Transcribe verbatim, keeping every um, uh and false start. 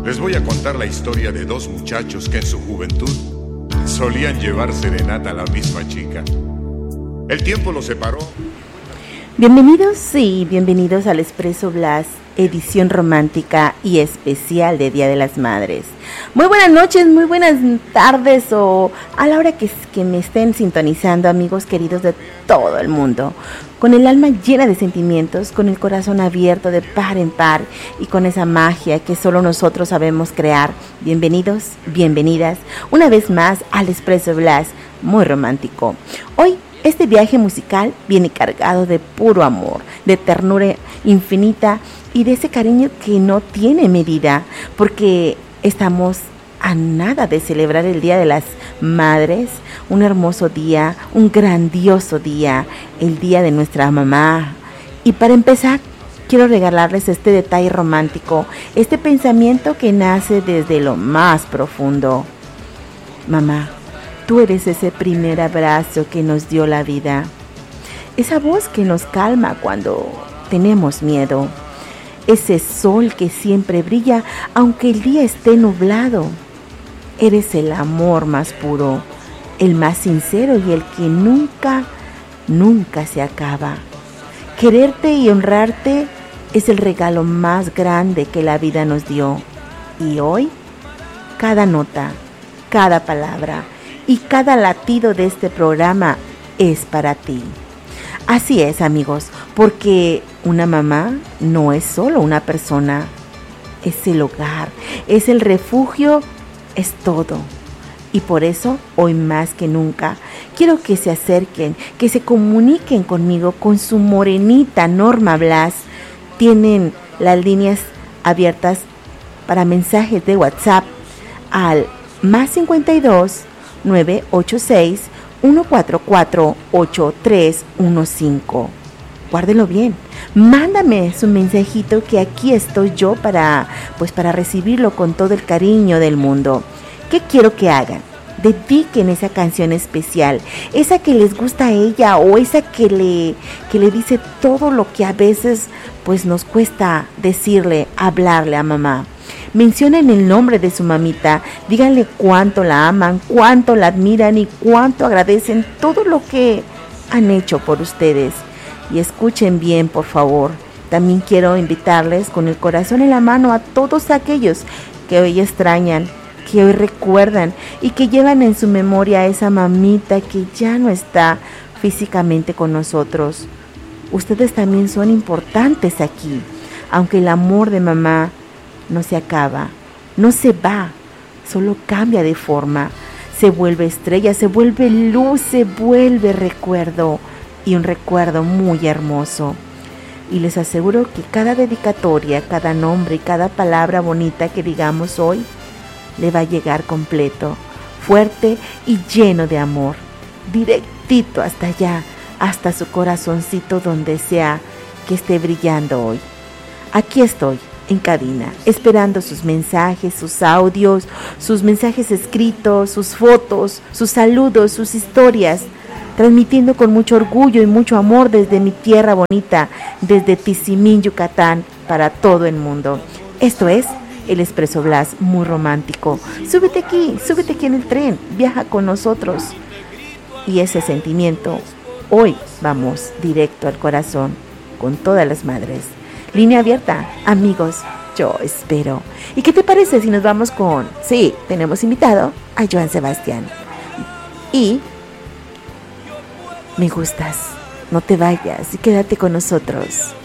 Les voy a contar la historia de dos muchachos que en su juventud solían llevar serenata a la misma chica. El tiempo los separó. Bienvenidos y bienvenidos al Expreso Blas, edición romántica y especial de Día de las Madres. Muy buenas noches, muy buenas tardes o a la hora que, que me estén sintonizando, amigos queridos de todo el mundo. Con el alma llena de sentimientos, con el corazón abierto de par en par y con esa magia que solo nosotros sabemos crear. Bienvenidos, bienvenidas, una vez más al Expreso Blas, muy romántico. Hoy este viaje musical viene cargado de puro amor, de ternura infinita y de ese cariño que no tiene medida, porque estamos a nada de celebrar el Día de las Madres, un hermoso día, un grandioso día, el día de nuestra mamá. Y para empezar, quiero regalarles este detalle romántico, este pensamiento que nace desde lo más profundo. Mamá, tú eres ese primer abrazo que nos dio la vida, esa voz que nos calma cuando tenemos miedo, ese sol que siempre brilla aunque el día esté nublado. Eres el amor más puro, el más sincero y el que nunca, nunca se acaba. Quererte y honrarte es el regalo más grande que la vida nos dio. Y hoy, cada nota, cada palabra y cada latido de este programa es para ti. Así es, amigos, porque una mamá no es solo una persona, es el hogar, es el refugio, es todo. Y por eso, hoy más que nunca, quiero que se acerquen, que se comuniquen conmigo, con su morenita Norma Blas. Tienen las líneas abiertas para mensajes de WhatsApp al más cincuenta y dos, nueve ocho seis, uno cuatro cuatro, ocho tres uno cinco. Guárdenlo bien. Mándame su mensajito que aquí estoy yo para, pues para recibirlo con todo el cariño del mundo. ¿Qué quiero que hagan? Dediquen esa canción especial, esa que les gusta a ella o esa que le, que le dice todo lo que a veces pues nos cuesta decirle, hablarle a mamá. Mencionen el nombre de su mamita, díganle cuánto la aman, cuánto la admiran y cuánto agradecen todo lo que han hecho por ustedes. Y escuchen bien, por favor. También quiero invitarles con el corazón en la mano a todos aquellos que hoy extrañan, que hoy recuerdan y que llevan en su memoria a esa mamita que ya no está físicamente con nosotros. Ustedes también son importantes aquí, aunque el amor de mamá no se acaba, no se va, solo cambia de forma, se vuelve estrella, se vuelve luz, se vuelve recuerdo y un recuerdo muy hermoso. Y les aseguro que cada dedicatoria, cada nombre y cada palabra bonita que digamos hoy le va a llegar completo, fuerte y lleno de amor, directito hasta allá, hasta su corazoncito donde sea que esté brillando hoy. Aquí estoy en cabina, esperando sus mensajes, sus audios, sus mensajes escritos, sus fotos, sus saludos, sus historias, transmitiendo con mucho orgullo y mucho amor desde mi tierra bonita, desde Tizimín, Yucatán, para todo el mundo. Esto es el Expreso Blas, muy romántico. Súbete aquí, súbete aquí en el tren, viaja con nosotros. Y ese sentimiento, hoy vamos directo al corazón, con todas las madres. Línea abierta, amigos, yo espero. ¿Y qué te parece si nos vamos con, sí, tenemos invitado a Joan Sebastián? Y me gustas, no te vayas y quédate con nosotros.